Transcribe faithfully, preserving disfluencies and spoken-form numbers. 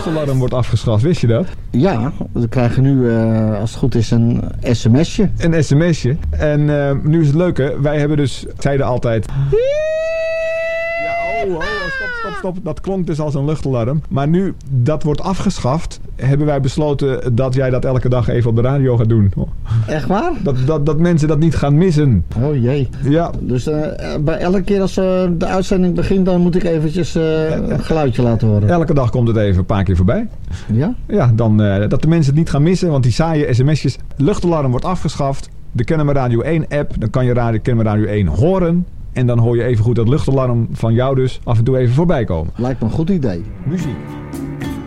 luchtalarm wordt afgeschaft. Wist je dat? Ja, we krijgen nu, uh, als het goed is, een sms'je. Een sms'je. En uh, nu is het leuke. Wij hebben dus, zeiden altijd... Ja, oh, oh, stop, stop, stop. Dat klonk dus als een luchtalarm. Maar nu dat wordt afgeschaft, hebben wij besloten dat jij dat elke dag even op de radio gaat doen. Echt waar? Dat, dat, dat mensen dat niet gaan missen. Oh jee. Ja. Dus uh, bij elke keer als uh, de uitzending begint, dan moet ik eventjes uh, een geluidje laten horen. Elke dag komt het even een paar keer voorbij. Ja? Ja, dan, uh, dat de mensen het niet gaan missen, want die saaie sms'jes. Luchtalarm wordt afgeschaft. De Kennemer Radio één app, dan kan je radio, Kennemer Radio één horen. En dan hoor je even goed dat luchtalarm van jou dus af en toe even voorbij komen. Lijkt me een goed idee. Muziek.